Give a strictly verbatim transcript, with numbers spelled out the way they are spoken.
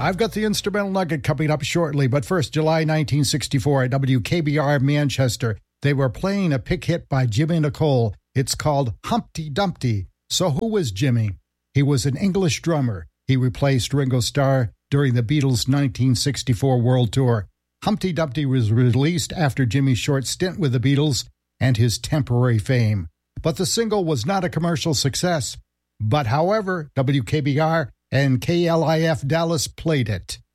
I've got the instrumental nugget coming up shortly, but first, July nineteen sixty-four at W K B R Manchester, they were playing a pick hit by Jimmy Nicole. It's called Humpty Dumpty. So who was Jimmy? He was an English drummer. He replaced Ringo Starr during the Beatles' nineteen sixty-four World Tour. Humpty Dumpty was released after Jimmy's short stint with the Beatles and his temporary fame. But the single was not a commercial success. But however, W K B R and K L I F Dallas played it.